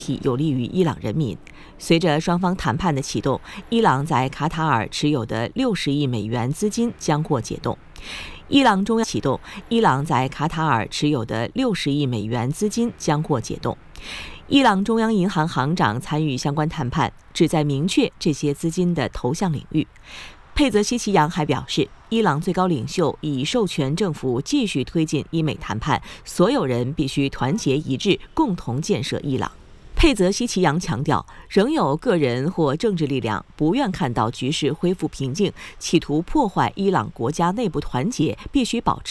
有利于伊朗人民。随着双方谈判的启动，伊朗在卡塔尔持有的60亿美元资金将获解冻。伊朗中央银行行长参与相关谈判，旨在明确这些资金的投向领域。佩泽西奇扬还表示，伊朗最高领袖已授权政府继续推进伊美谈判，所有人必须团结一致，共同建设伊朗。佩泽西奇扬强调，仍有个人或政治力量不愿看到局势恢复平静，企图破坏伊朗国家内部团结，必须保持